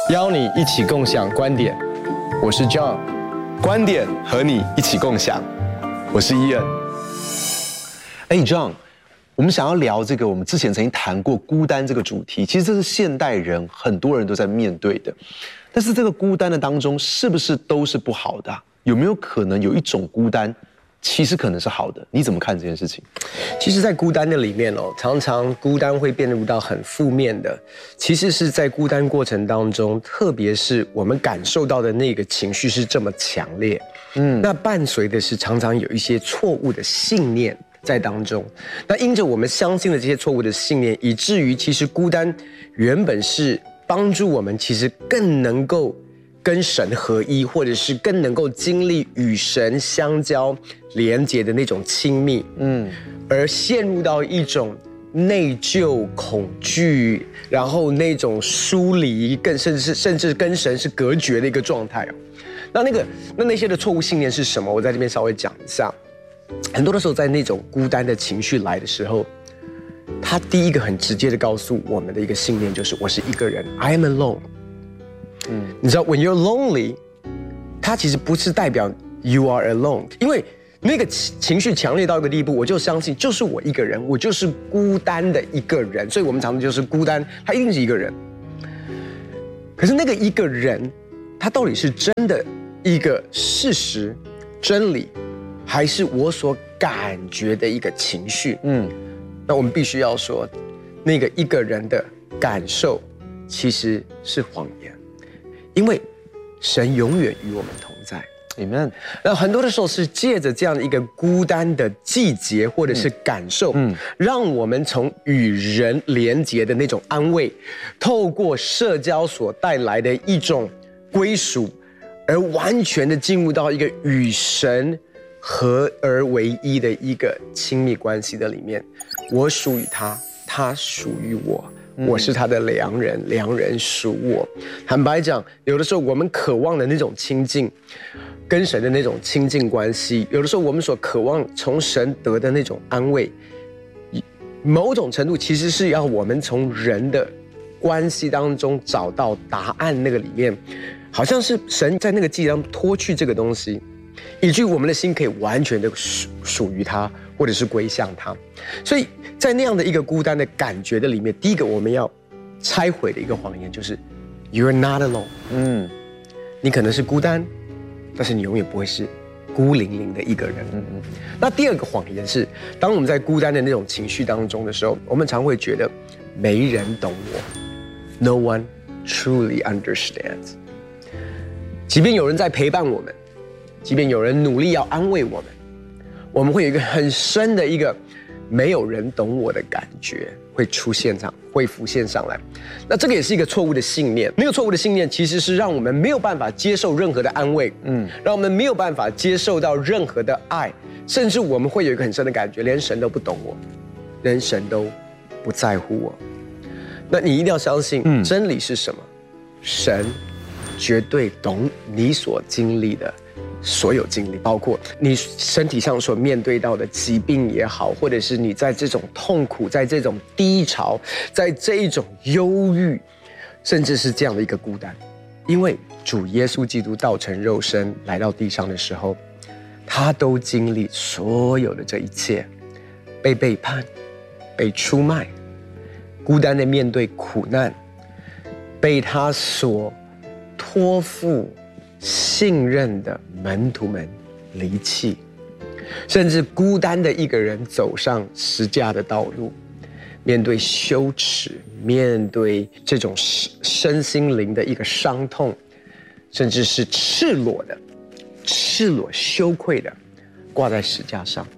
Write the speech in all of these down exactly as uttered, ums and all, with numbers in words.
邀你一起共享观点，我是 John， 观点和你一起共享，我是 Ian。哎 ，John， 我们想要聊这个，我们之前曾经谈过孤单这个主题，其实这是现代人很多人都在面对的。但是这个孤单的当中，是不是都是不好的啊？有没有可能有一种孤单，其实可能是好的？你怎么看这件事情？ 其实，在孤单的里面哦，常常孤单会变入到很负面的。其实是在孤单过程当中，特别是我们感受到的那个情绪是这么强烈，嗯，那伴随的是常常有一些错误的信念在当中。那因着我们相信了这些错误的信念，以至于其实孤单原本是帮助我们，其实更能够跟神合一，或者是更能够经历与神相交、连结的那种亲密，嗯，而陷入到一种内疚、恐惧，然后那种疏离，更甚至是甚至跟神是隔绝的一个状态哦。那那个那那些的错误信念是什么？我在这边稍微讲一下。很多的时候，在那种孤单的情绪来的时候，他第一个很直接的告诉我们的一个信念就是：我是一个人 ，I am alone。嗯，你知道 ，when you're lonely， 它其实不是代表 you are alone， 因为那个情绪强烈到一个地步，我就相信就是我一个人，我就是孤单的一个人，所以我们常常就是孤单，他一定是一个人。可是那个一个人，他到底是真的一个事实、真理，还是我所感觉的一个情绪？嗯，那我们必须要说，那个一个人的感受其实是谎言。因为神永远与我们同在 ，Amen。 那很多的时候是借着这样的一个孤单的季节或者是感受，嗯，让我们从与人连结的那种安慰，透过社交所带来的一种归属，而完全的进入到一个与神合而为一的一个亲密关系的里面。我属于他，他属于我。我是他的良人，良人属我。坦白讲，有的时候我们渴望的那种亲近，跟神的那种亲近关系，有的时候我们所渴望从神得的那种安慰，某种程度其实是要我们从人的关系当中找到答案。那个里面，好像是神在那个季节当中脱去这个东西，以至于我们的心可以完全的属属于他，或者是归向他。所以在那样的一个孤单的感觉的里面，第一个我们要拆毁的一个谎言就是 You're not alone。 嗯，你可能是孤单，但是你永远不会是孤零零的一个人。嗯嗯。那第二个谎言是，当我们在孤单的那种情绪当中的时候，我们常会觉得没人懂我 ，No one truly understands。即便有人在陪伴我们，即便有人努力要安慰我们，我们会有一个很深的一个没有人懂我的感觉会出现上，会浮现上来。那这个也是一个错误的信念。那个错误的信念其实是让我们没有办法接受任何的安慰，嗯，让我们没有办法接受到任何的爱，甚至我们会有一个很深的感觉，连神都不懂我，连神都不在乎我。那你一定要相信，嗯，真理是什么？神绝对懂你所经历的所有经历，包括你身体上所面对到的疾病也好，或者是你在这种痛苦，在这种低潮，在这一种忧郁，甚至是这样的一个孤单。因为主耶稣基督道成肉身来到地上的时候，他都经历所有的这一切，被背叛，被出卖，孤单的面对苦难，被他所托付信任的门徒们离弃，甚至孤单的一个人走上十架的道路，面对羞耻，面对这种身心灵的一个伤痛，甚至是赤裸的、赤裸羞愧的挂在十架上，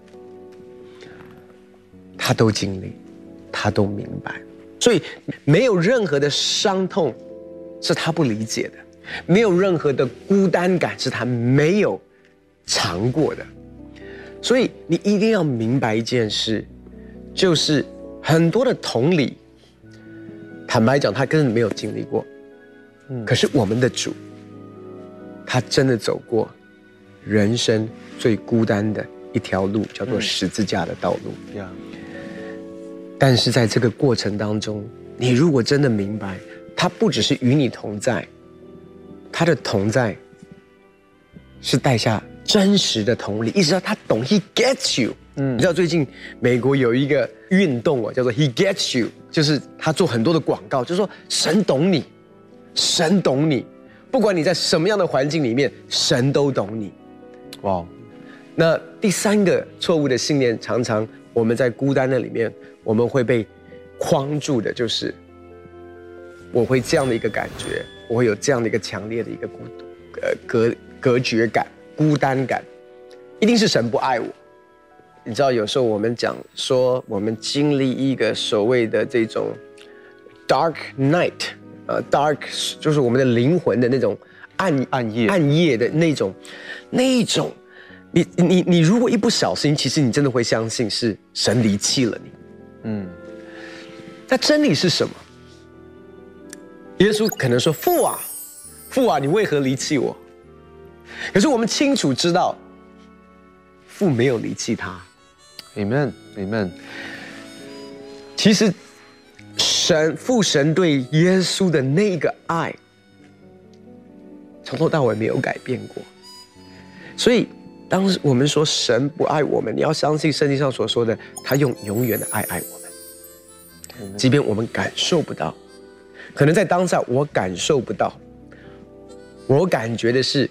他都经历，他都明白。所以没有任何的伤痛是他不理解的，没有任何的孤单感是他没有尝过的。所以你一定要明白一件事，就是很多的同理，坦白讲他根本没有经历过，嗯，可是我们的主他真的走过人生最孤单的一条路，叫做十字架的道路，嗯，但是在这个过程当中，你如果真的明白他不只是与你同在， 他的同在是带下真实的同理，意思到他懂 ，He gets you。嗯，你知道最近美国有一个运动哦，叫做 He gets you， 就是他做很多的广告，就是说神懂你，神懂你，不管你在什么样的环境里面，神都懂你。哇，那第三个错误的信念，常常我们在孤单的里面，我们会被框住的，就是我会这样的一个感觉，我会有这样的一个强烈的一个孤呃隔隔绝感、孤单感，一定是神不爱我。你知道，有时候我们讲说，我们经历一个所谓的这种 dark night， 呃 ，dark 就是我们的灵魂的那种暗暗夜暗夜的那种那一种，你你你如果一不小心，其实你真的会相信是神离弃了你。嗯，那真理是什么？耶稣可能说：“父啊，父啊，你为何离弃我？”可是我们清楚知道，父没有离弃他。 Amen Amen。 其实，神父神对耶稣的那个爱，从头到尾没有改变过。所以，当我们说神不爱我们，你要相信圣经上所说的，他用永远的爱爱我们，即便我们感受不到。可能在当下我感受不到，我感觉的是